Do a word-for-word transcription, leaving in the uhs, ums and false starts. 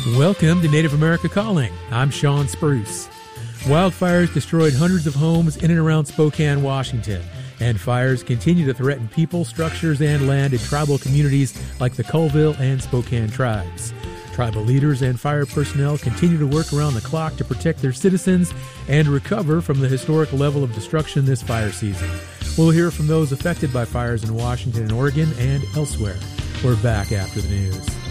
Welcome to Native America Calling. I'm Sean Spruce. Wildfires destroyed hundreds of homes in and around Spokane, Washington, and fires continue to threaten people, structures, and land in tribal communities like the Colville and Spokane tribes. Tribal leaders and fire personnel continue to work around the clock to protect their citizens and recover from the historic level of destruction this fire season. We'll hear from those affected by fires in Washington and Oregon and elsewhere. We're back after the news.